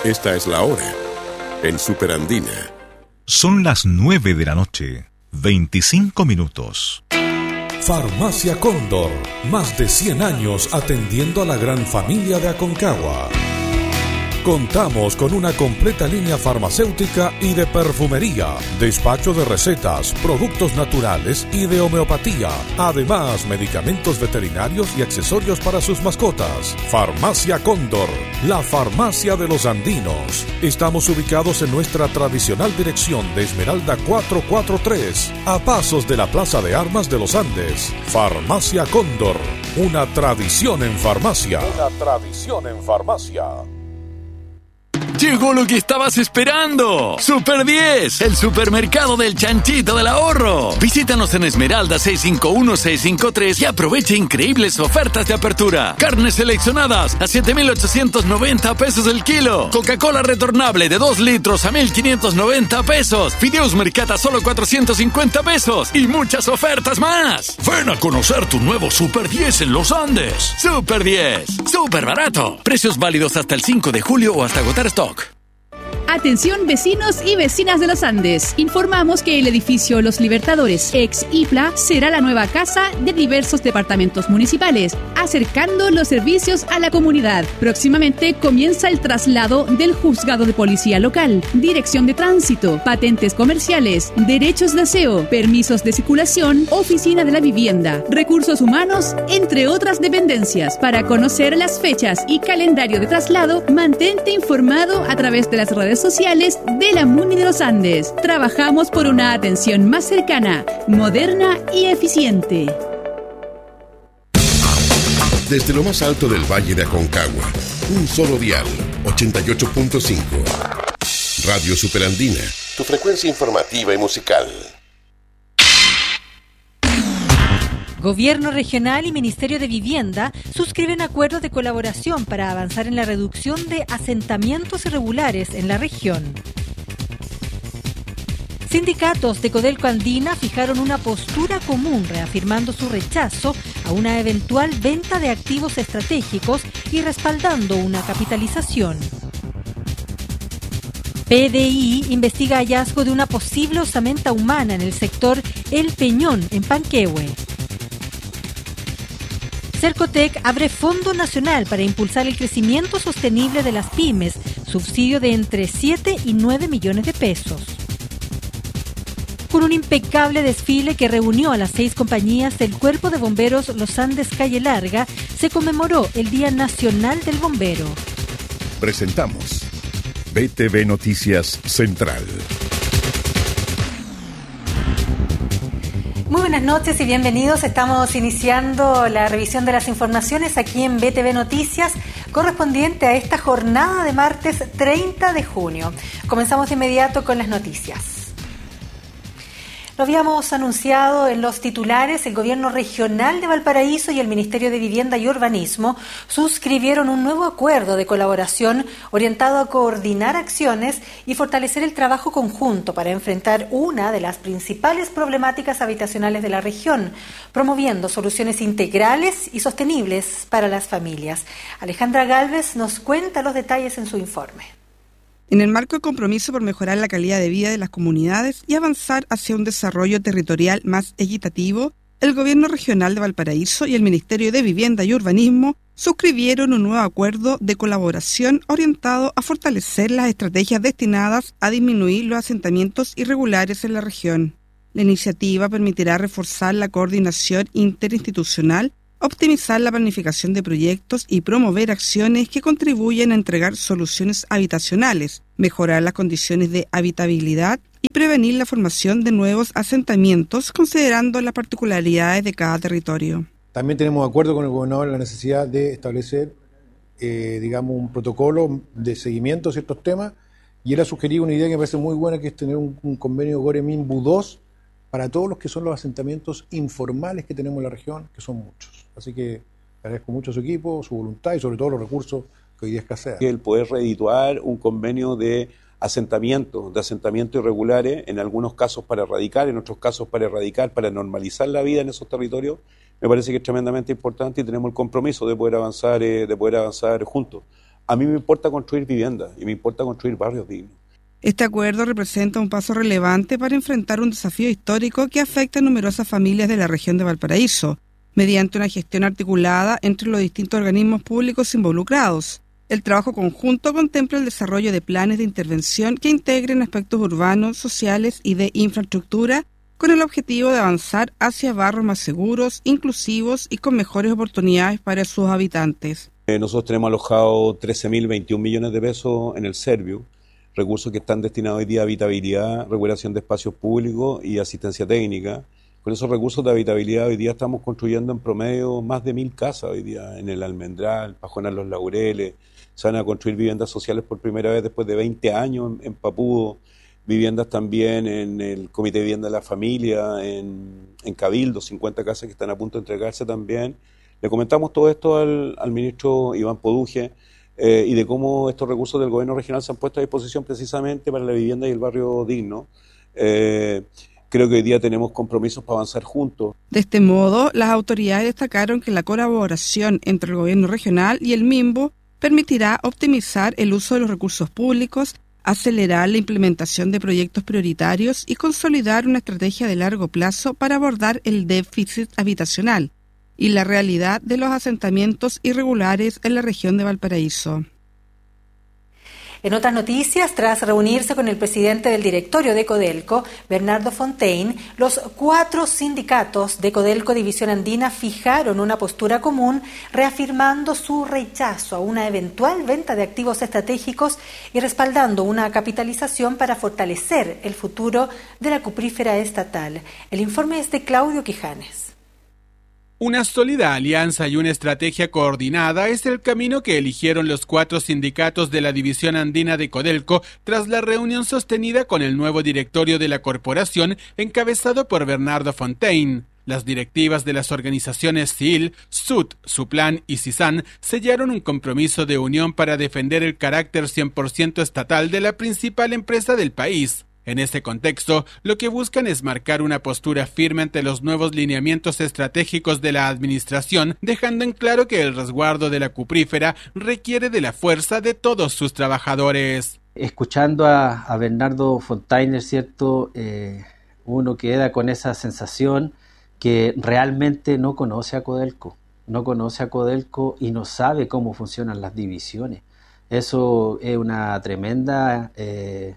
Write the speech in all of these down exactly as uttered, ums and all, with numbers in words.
Esta es la hora en Superandina. Son las nueve de la noche, veinticinco minutos. Farmacia Cóndor, más de cien años atendiendo a la gran familia de Aconcagua. Contamos con una completa línea farmacéutica y de perfumería, despacho de recetas, productos naturales y de homeopatía. Además, medicamentos veterinarios y accesorios para sus mascotas. Farmacia Cóndor, la farmacia de los andinos. Estamos ubicados en nuestra tradicional dirección de Esmeralda cuatrocientos cuarenta y tres, a pasos de la Plaza de Armas de los Andes. Farmacia Cóndor, una tradición en farmacia. Una tradición en farmacia. ¡Llegó lo que estabas esperando! ¡Super diez! El supermercado del chanchito del ahorro. Visítanos en Esmeralda seiscientos cincuenta y uno, seiscientos cincuenta y tres y aprovecha increíbles ofertas de apertura. Carnes seleccionadas a siete mil ochocientos noventa pesos el kilo. Coca-Cola retornable de dos litros a mil quinientos noventa pesos. Fideos Mercata solo cuatrocientos cincuenta pesos. Y muchas ofertas más. Ven a conocer tu nuevo Super diez en los Andes. Super diez. Super barato. Precios válidos hasta el cinco de julio o hasta agotar stock. Atención vecinos y vecinas de los Andes. Informamos que el edificio Los Libertadores, ex I P L A, será la nueva casa de diversos departamentos municipales, acercando los servicios a la comunidad. Próximamente comienza el traslado del juzgado de policía local, dirección de tránsito, patentes comerciales, derechos de aseo, permisos de circulación, oficina de la vivienda, recursos humanos, entre otras dependencias. Para conocer las fechas y calendario de traslado, mantente informado a través de las redes sociales de la MUNI de los Andes. Trabajamos por una atención más cercana, moderna y eficiente. Desde lo más alto del Valle de Aconcagua, un solo dial, ochenta y ocho punto cinco. Radio Superandina, tu frecuencia informativa y musical. Gobierno regional y Ministerio de Vivienda suscriben acuerdos de colaboración para avanzar en la reducción de asentamientos irregulares en la región. Sindicatos de Codelco Andina fijaron una postura común reafirmando su rechazo a una eventual venta de activos estratégicos y respaldando una capitalización. P D I investiga hallazgo de una posible osamenta humana en el sector El Peñón, en Panquehue. Cercotec abre Fondo Nacional para impulsar el crecimiento sostenible de las pymes, subsidio de entre siete y nueve millones de pesos. Con un impecable desfile que reunió a las seis compañías del Cuerpo de Bomberos Los Andes Calle Larga, se conmemoró el Día Nacional del Bombero. Presentamos B T V Noticias Central. Muy buenas noches y bienvenidos. Estamos iniciando la revisión de las informaciones aquí en B T V Noticias, correspondiente a esta jornada de martes treinta de junio. Comenzamos de inmediato con las noticias. Lo habíamos anunciado en los titulares. El Gobierno Regional de Valparaíso y el Ministerio de Vivienda y Urbanismo suscribieron un nuevo acuerdo de colaboración orientado a coordinar acciones y fortalecer el trabajo conjunto para enfrentar una de las principales problemáticas habitacionales de la región, promoviendo soluciones integrales y sostenibles para las familias. Alejandra Gálvez nos cuenta los detalles en su informe. En el marco del compromiso por mejorar la calidad de vida de las comunidades y avanzar hacia un desarrollo territorial más equitativo, el Gobierno Regional de Valparaíso y el Ministerio de Vivienda y Urbanismo suscribieron un nuevo acuerdo de colaboración orientado a fortalecer las estrategias destinadas a disminuir los asentamientos irregulares en la región. La iniciativa permitirá reforzar la coordinación interinstitucional, optimizar la planificación de proyectos y promover acciones que contribuyen a entregar soluciones habitacionales, mejorar las condiciones de habitabilidad y prevenir la formación de nuevos asentamientos, considerando las particularidades de cada territorio. También tenemos acuerdo con el gobernador en la necesidad de establecer, eh, digamos, un protocolo de seguimiento de ciertos temas, y él ha sugerido una idea que me parece muy buena, que es tener un, un convenio Gore-Minbu dos para todos los que son los asentamientos informales que tenemos en la región, que son muchos. Así que agradezco mucho a su equipo, su voluntad y sobre todo los recursos que hoy día escasean. El poder redituar un convenio de asentamientos, de asentamientos irregulares, en algunos casos para erradicar, en otros casos para erradicar, para normalizar la vida en esos territorios, me parece que es tremendamente importante y tenemos el compromiso de poder avanzar, eh, de poder avanzar juntos. A mí me importa construir viviendas y me importa construir barrios dignos. Este acuerdo representa un paso relevante para enfrentar un desafío histórico que afecta a numerosas familias de la región de Valparaíso, mediante una gestión articulada entre los distintos organismos públicos involucrados. El trabajo conjunto contempla el desarrollo de planes de intervención que integren aspectos urbanos, sociales y de infraestructura, con el objetivo de avanzar hacia barrios más seguros, inclusivos y con mejores oportunidades para sus habitantes. Eh, nosotros tenemos alojado trece mil veintiún millones de pesos en el Serviu, recursos que están destinados hoy día a habitabilidad, regulación de espacios públicos y asistencia técnica. Con esos recursos de habitabilidad hoy día estamos construyendo en promedio más de mil casas hoy día en el Almendral, Pajonal Los Laureles. Se van a construir viviendas sociales por primera vez después de veinte años en, en Papudo, viviendas también en el Comité de Vivienda de la Familia, en, en Cabildo, cincuenta casas que están a punto de entregarse también. Le comentamos todo esto al, al ministro Iván Poduje, Eh, y de cómo estos recursos del gobierno regional se han puesto a disposición precisamente para la vivienda y el barrio digno. Eh, creo que hoy día tenemos compromisos para avanzar juntos. De este modo, las autoridades destacaron que la colaboración entre el gobierno regional y el MIMBO permitirá optimizar el uso de los recursos públicos, acelerar la implementación de proyectos prioritarios y consolidar una estrategia de largo plazo para abordar el déficit habitacional y la realidad de los asentamientos irregulares en la región de Valparaíso. En otras noticias, tras reunirse con el presidente del directorio de Codelco, Bernardo Fontaine, los cuatro sindicatos de Codelco División Andina fijaron una postura común, reafirmando su rechazo a una eventual venta de activos estratégicos y respaldando una capitalización para fortalecer el futuro de la cuprífera estatal. El informe es de Claudio Quijanes. Una sólida alianza y una estrategia coordinada es el camino que eligieron los cuatro sindicatos de la División Andina de Codelco tras la reunión sostenida con el nuevo directorio de la corporación encabezado por Bernardo Fontaine. Las directivas de las organizaciones C I L, S U T, Suplan y CISAN sellaron un compromiso de unión para defender el carácter cien por ciento estatal de la principal empresa del país. En este contexto, lo que buscan es marcar una postura firme ante los nuevos lineamientos estratégicos de la administración, dejando en claro que el resguardo de la cuprífera requiere de la fuerza de todos sus trabajadores. Escuchando a, a Bernardo Fontaine, ¿cierto? Eh, uno queda con esa sensación que realmente no conoce a Codelco, no conoce a Codelco y no sabe cómo funcionan las divisiones. Eso es una tremenda Eh,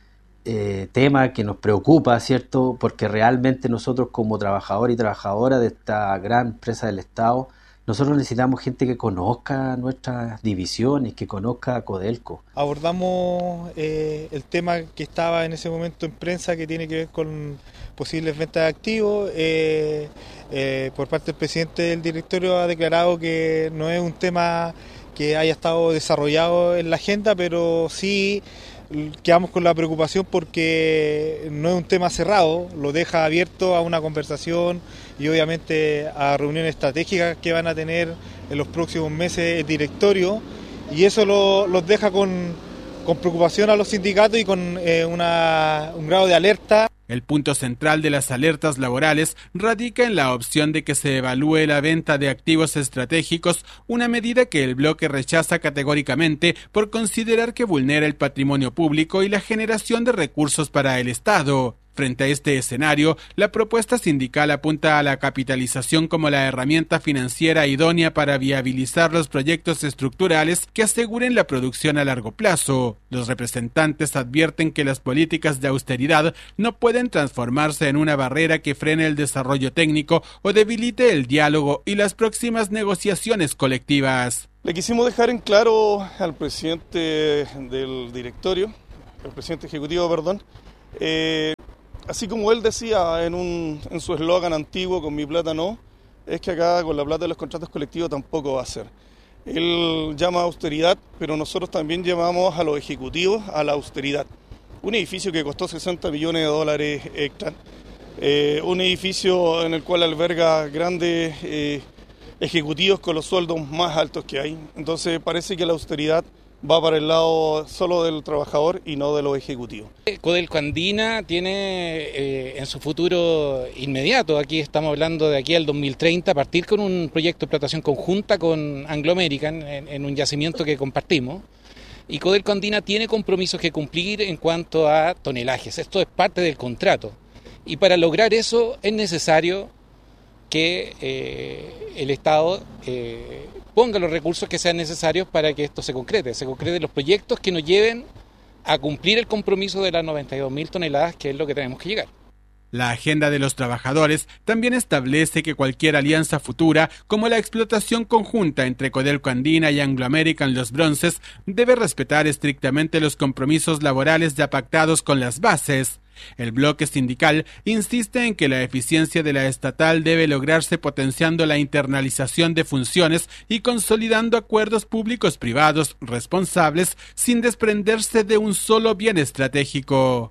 Eh, tema que nos preocupa, ¿cierto? Porque realmente nosotros como trabajadores y trabajadoras de esta gran empresa del Estado, nosotros necesitamos gente que conozca nuestras divisiones, que conozca a Codelco. Abordamos eh, el tema que estaba en ese momento en prensa, que tiene que ver con posibles ventas de activos. Eh, eh, por parte del presidente del directorio ha declarado que no es un tema que haya estado desarrollado en la agenda, pero sí quedamos con la preocupación porque no es un tema cerrado, lo deja abierto a una conversación y obviamente a reuniones estratégicas que van a tener en los próximos meses el directorio, y eso lo, los deja con, con preocupación a los sindicatos y con eh, una, un grado de alerta. El punto central de las alertas laborales radica en la opción de que se evalúe la venta de activos estratégicos, una medida que el bloque rechaza categóricamente por considerar que vulnera el patrimonio público y la generación de recursos para el Estado. Frente a este escenario, la propuesta sindical apunta a la capitalización como la herramienta financiera idónea para viabilizar los proyectos estructurales que aseguren la producción a largo plazo. Los representantes advierten que las políticas de austeridad no pueden transformarse en una barrera que frene el desarrollo técnico o debilite el diálogo y las próximas negociaciones colectivas. Le quisimos dejar en claro al presidente del directorio, al presidente ejecutivo, perdón, eh, así como él decía en, un, en su eslogan antiguo, con mi plata no, es que acá con la plata de los contratos colectivos tampoco va a ser. Él llama austeridad, pero nosotros también llamamos a los ejecutivos a la austeridad. Un edificio que costó sesenta millones de dólares extra, eh, un edificio en el cual alberga grandes eh, ejecutivos con los sueldos más altos que hay. Entonces parece que la austeridad va para el lado solo del trabajador y no de los ejecutivos. Codelco Andina tiene eh, en su futuro inmediato, aquí estamos hablando de aquí al dos mil treinta, partir con un proyecto de explotación conjunta con Anglo American en, en un yacimiento que compartimos. Y Codelco Andina tiene compromisos que cumplir en cuanto a tonelajes. Esto es parte del contrato. Y para lograr eso es necesario que eh, el Estado eh, ponga los recursos que sean necesarios para que esto se concrete. Se concreten los proyectos que nos lleven a cumplir el compromiso de las noventa y dos mil toneladas, que es lo que tenemos que llegar. La agenda de los trabajadores también establece que cualquier alianza futura, como la explotación conjunta entre Codelco Andina y Anglo American Los Bronces, debe respetar estrictamente los compromisos laborales ya pactados con las bases. El bloque sindical insiste en que la eficiencia de la estatal debe lograrse potenciando la internalización de funciones y consolidando acuerdos públicos-privados responsables sin desprenderse de un solo bien estratégico.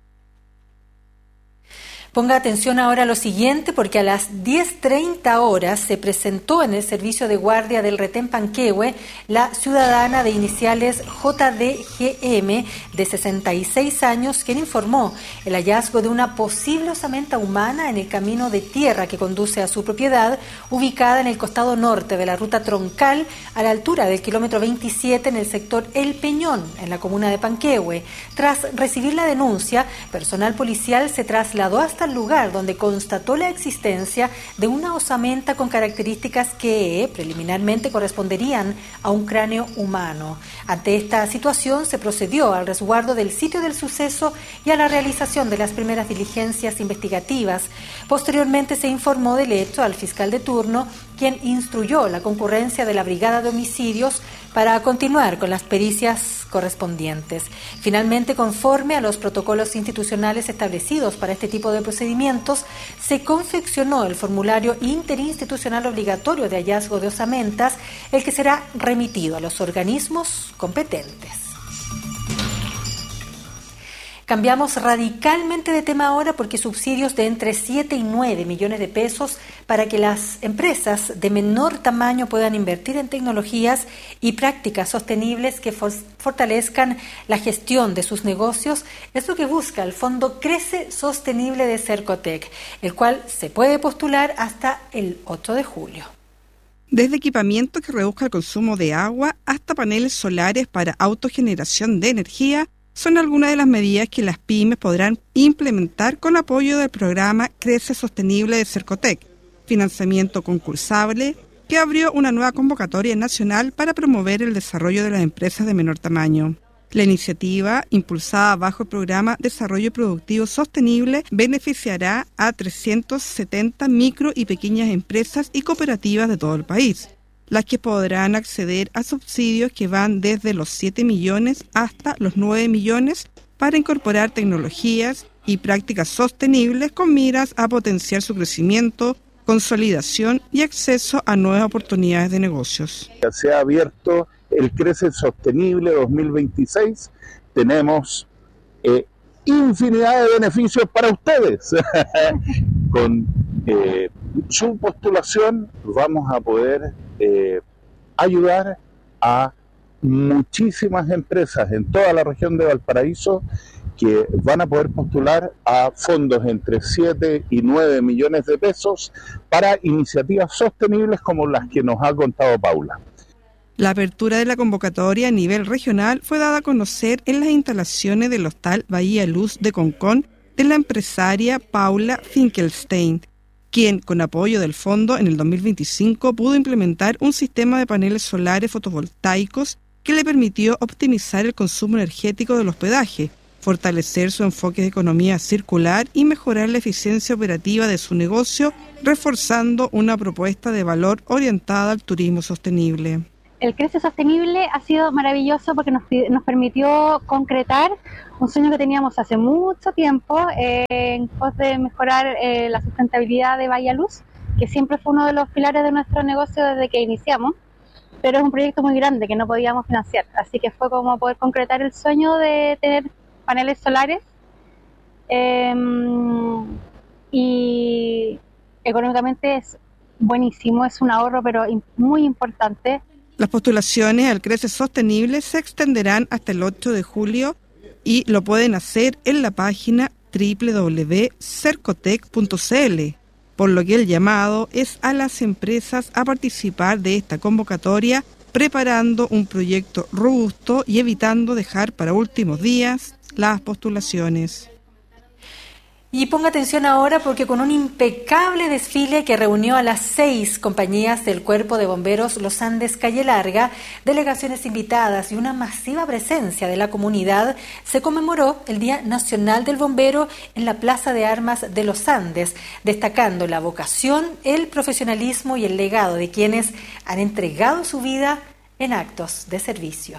Ponga atención ahora a lo siguiente, porque a las diez treinta horas se presentó en el servicio de guardia del retén Panquehue la ciudadana de iniciales J D G M de sesenta y seis años, quien informó el hallazgo de una posible osamenta humana en el camino de tierra que conduce a su propiedad, ubicada en el costado norte de la ruta troncal, a la altura del kilómetro veintisiete en el sector El Peñón, en la comuna de Panquehue. Tras recibir la denuncia, personal policial se trasladó hasta lugar donde constató la existencia de una osamenta con características que preliminarmente corresponderían a un cráneo humano. Ante esta situación se procedió al resguardo del sitio del suceso y a la realización de las primeras diligencias investigativas. Posteriormente se informó del hecho al fiscal de turno, quien instruyó la concurrencia de la Brigada de Homicidios para continuar con las pericias correspondientes. Finalmente, conforme a los protocolos institucionales establecidos para este tipo de procedimientos, se confeccionó el formulario interinstitucional obligatorio de hallazgo de osamentas, el que será remitido a los organismos competentes. Cambiamos radicalmente de tema ahora, porque subsidios de entre siete y nueve millones de pesos para que las empresas de menor tamaño puedan invertir en tecnologías y prácticas sostenibles que for- fortalezcan la gestión de sus negocios es lo que busca el Fondo Crece Sostenible de Cercotec, el cual se puede postular hasta el ocho de julio. Desde equipamiento que reduzca el consumo de agua hasta paneles solares para autogeneración de energía, son algunas de las medidas que las pymes podrán implementar con apoyo del programa Crece Sostenible de Cercotec, financiamiento concursable, que abrió una nueva convocatoria nacional para promover el desarrollo de las empresas de menor tamaño. La iniciativa, impulsada bajo el programa Desarrollo Productivo Sostenible, beneficiará a trescientas setenta micro y pequeñas empresas y cooperativas de todo el país, las que podrán acceder a subsidios que van desde los siete millones hasta los nueve millones para incorporar tecnologías y prácticas sostenibles con miras a potenciar su crecimiento, consolidación y acceso a nuevas oportunidades de negocios. Se ha abierto el Crece Sostenible dos mil veintiséis, tenemos eh, infinidad de beneficios para ustedes. Con eh, su postulación vamos a poder eh, ayudar a muchísimas empresas en toda la región de Valparaíso que van a poder postular a fondos entre siete y nueve millones de pesos para iniciativas sostenibles como las que nos ha contado Paula. La apertura de la convocatoria a nivel regional fue dada a conocer en las instalaciones del Hostal Bahía Luz de Concón de la empresaria Paula Finkelstein, quien, con apoyo del fondo en el dos mil veinticinco, pudo implementar un sistema de paneles solares fotovoltaicos que le permitió optimizar el consumo energético del hospedaje, fortalecer su enfoque de economía circular y mejorar la eficiencia operativa de su negocio, reforzando una propuesta de valor orientada al turismo sostenible. El Crece Sostenible ha sido maravilloso porque nos, nos permitió concretar un sueño que teníamos hace mucho tiempo eh, en pos de mejorar eh, la sustentabilidad de Bahía Luz, que siempre fue uno de los pilares de nuestro negocio desde que iniciamos, pero es un proyecto muy grande que no podíamos financiar, así que fue como poder concretar el sueño de tener paneles solares eh, y económicamente es buenísimo, es un ahorro pero muy importante. Las postulaciones al Crece Sostenible se extenderán hasta el ocho de julio y lo pueden hacer en la página doble u doble u doble u punto cercotec punto c l, por lo que el llamado es a las empresas a participar de esta convocatoria, preparando un proyecto robusto y evitando dejar para últimos días las postulaciones. Y ponga atención ahora porque con un impecable desfile que reunió a las seis compañías del Cuerpo de Bomberos Los Andes Calle Larga, delegaciones invitadas y una masiva presencia de la comunidad, se conmemoró el Día Nacional del Bombero en la Plaza de Armas de Los Andes, destacando la vocación, el profesionalismo y el legado de quienes han entregado su vida en actos de servicio.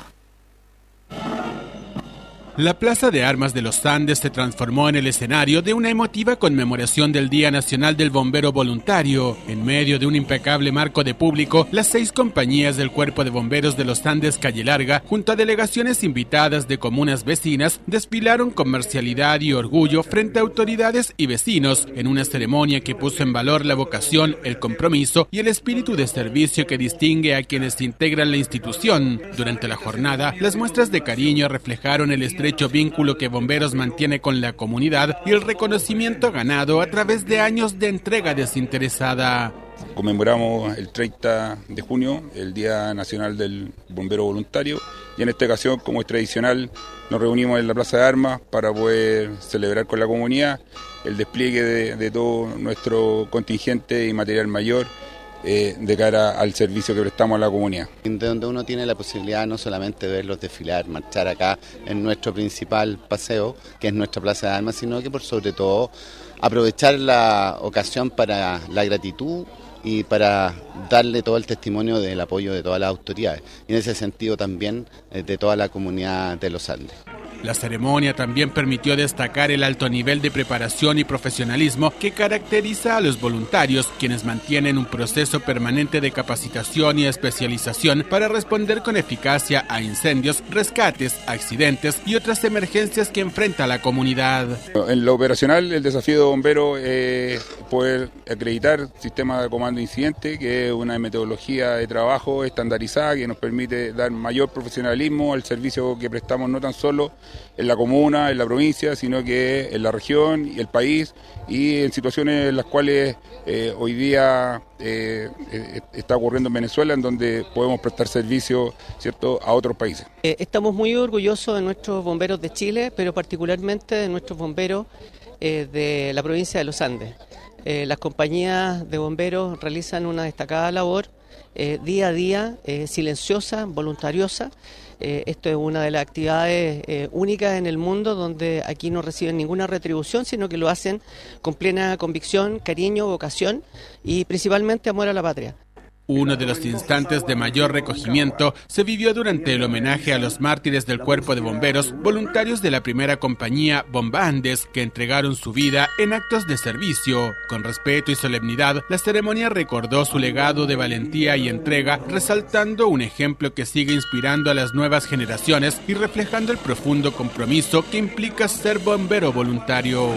La Plaza de Armas de los Andes se transformó en el escenario de una emotiva conmemoración del Día Nacional del Bombero Voluntario. En medio de un impecable marco de público, las seis compañías del Cuerpo de Bomberos de los Andes Calle Larga, junto a delegaciones invitadas de comunas vecinas, desfilaron con marcialidad y orgullo frente a autoridades y vecinos, en una ceremonia que puso en valor la vocación, el compromiso y el espíritu de servicio que distingue a quienes integran la institución. Durante la jornada, las muestras de cariño reflejaron el estrecho vínculo que Bomberos mantiene con la comunidad y el reconocimiento ganado a través de años de entrega desinteresada. Conmemoramos el treinta de junio, el Día Nacional del Bombero Voluntario, y en esta ocasión, como es tradicional, nos reunimos en la Plaza de Armas para poder celebrar con la comunidad el despliegue de, de todo nuestro contingente y material mayor Eh, de cara al servicio que prestamos a la comunidad. De donde uno tiene la posibilidad no solamente de verlos desfilar, marchar acá en nuestro principal paseo, que es nuestra Plaza de Armas, sino que por sobre todo aprovechar la ocasión para la gratitud y para darle todo el testimonio del apoyo de todas las autoridades, y en ese sentido también eh, de toda la comunidad de Los Andes. La ceremonia también permitió destacar el alto nivel de preparación y profesionalismo que caracteriza a los voluntarios, quienes mantienen un proceso permanente de capacitación y especialización para responder con eficacia a incendios, rescates, accidentes y otras emergencias que enfrenta la comunidad. En lo operacional, el desafío de bombero es poder acreditar sistema de comando de incidente, que es una metodología de trabajo estandarizada que nos permite dar mayor profesionalismo al servicio que prestamos, no tan solo en la comuna, en la provincia, sino que en la región y el país, y en situaciones en las cuales eh, hoy día eh, eh, está ocurriendo en Venezuela, en donde podemos prestar servicio, ¿cierto?, a otros países. Eh, estamos muy orgullosos de nuestros bomberos de Chile, pero particularmente de nuestros bomberos eh, de la provincia de Los Andes. Eh, las compañías de bomberos realizan una destacada labor eh, día a día, eh, silenciosa, voluntariosa. Eh, esto es una de las actividades eh, únicas en el mundo, donde aquí no reciben ninguna retribución, sino que lo hacen con plena convicción, cariño, vocación y principalmente amor a la patria. Uno de los instantes de mayor recogimiento se vivió durante el homenaje a los mártires del Cuerpo de Bomberos, voluntarios de la primera compañía Bomba Andes, que entregaron su vida en actos de servicio. Con respeto y solemnidad, la ceremonia recordó su legado de valentía y entrega, resaltando un ejemplo que sigue inspirando a las nuevas generaciones y reflejando el profundo compromiso que implica ser bombero voluntario.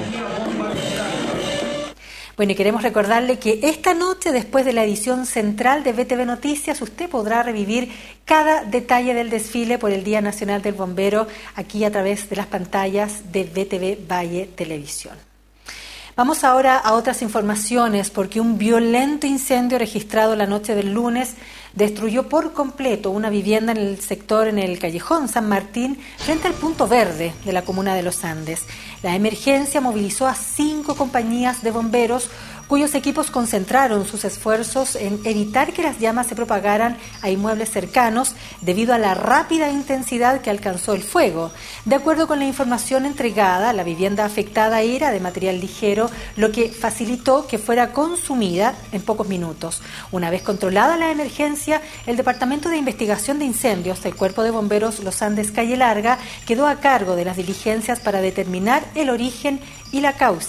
Bueno, y queremos recordarle que esta noche, después de la edición central de B T V Noticias, usted podrá revivir cada detalle del desfile por el Día Nacional del Bombero aquí a través de las pantallas de B T V Valle Televisión. Vamos ahora a otras informaciones, porque un violento incendio registrado la noche del lunes destruyó por completo una vivienda en el sector, en el callejón San Martín, frente al Punto Verde de la comuna de Los Andes. La emergencia movilizó a cinco compañías de bomberos, cuyos equipos concentraron sus esfuerzos en evitar que las llamas se propagaran a inmuebles cercanos debido a la rápida intensidad que alcanzó el fuego. De acuerdo con la información entregada, la vivienda afectada era de material ligero, lo que facilitó que fuera consumida en pocos minutos. Una vez controlada la emergencia, el Departamento de Investigación de Incendios del Cuerpo de Bomberos Los Andes Calle Larga quedó a cargo de las diligencias para determinar el origen y la causa